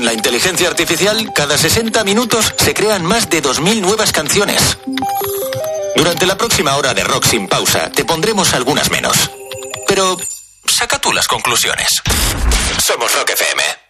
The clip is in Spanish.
la inteligencia artificial, cada 60 minutos se crean más de 2000 nuevas canciones. Durante la próxima hora de Rock Sin Pausa, te pondremos algunas menos. Pero saca tú las conclusiones. Somos Rock FM.